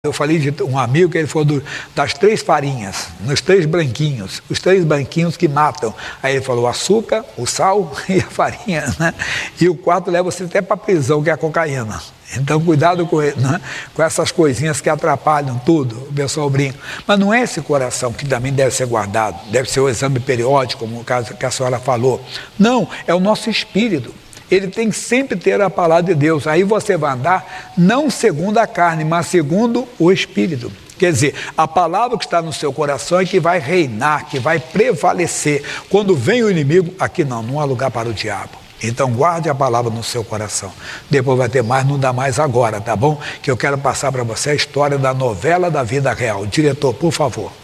Eu falei de um amigo que ele falou das 3 farinhas, nos 3 branquinhos, os 3 branquinhos que matam. Aí ele falou o açúcar, o sal e a farinha, né? E o 4 leva você até para a prisão, que é a cocaína. Então cuidado com ele, né? Com essas coisinhas que atrapalham tudo, o pessoal brinca. Mas não é esse coração que também deve ser guardado, deve ser o exame periódico, como o caso que a senhora falou. Não, é o nosso espírito. Ele tem que sempre ter a palavra de Deus. Aí você vai andar não segundo a carne, mas segundo o Espírito. Quer dizer, a palavra que está no seu coração é que vai reinar, que vai prevalecer. Quando vem o inimigo, aqui não há lugar para o diabo. Então guarde a palavra no seu coração. Depois vai ter mais, não dá mais agora, tá bom? Que eu quero passar para você a história da novela da vida real. Diretor, por favor.